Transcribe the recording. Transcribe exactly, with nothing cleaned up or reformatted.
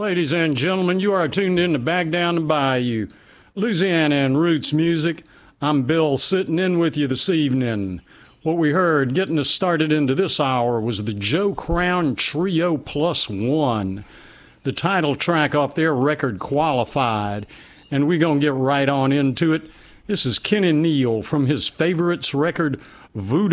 Ladies and gentlemen, you are tuned in to Back Down the Bayou, Louisiana and Roots Music. I'm Bill, sitting in with you this evening. What we heard getting us started into this hour was the Joe Crown Trio Plus One, the title track off their record Qualified, and we're going to get right on into it. This is Kenny Neal from his favorites record, Voodoo.